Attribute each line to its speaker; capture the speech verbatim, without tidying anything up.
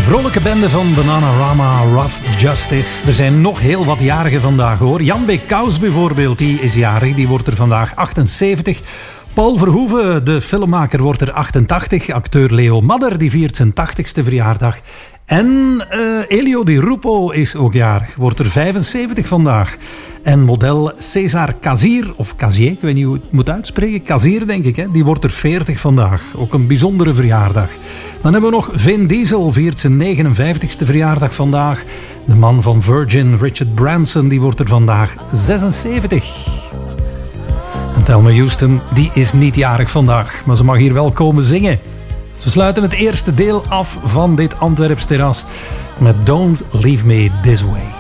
Speaker 1: vrolijke bende van Bananarama, Rough Justice. Er zijn nog heel wat jarigen vandaag hoor. Jan B. Kous bijvoorbeeld, die is jarig. Die wordt er vandaag achtenzeventig. Paul Verhoeven, de filmmaker, wordt er achtentachtig. Acteur Leo Madder, die viert zijn tachtigste verjaardag. En uh, Elio Di Rupo is ook jarig. Wordt er vijfenzeventig vandaag. En model César Cazir, of Cazier, ik weet niet hoe het moet uitspreken. Cazir denk ik, hè? Die wordt er veertig vandaag. Ook een bijzondere verjaardag. Dan hebben we nog Vin Diesel, viert zijn negenenvijftigste verjaardag vandaag. De man van Virgin, Richard Branson, die wordt er vandaag zesenzeventig. En Thelma Houston, die is niet jarig vandaag, maar ze mag hier wel komen zingen. Ze sluiten het eerste deel af van dit Antwerps terras met Don't Leave Me This Way.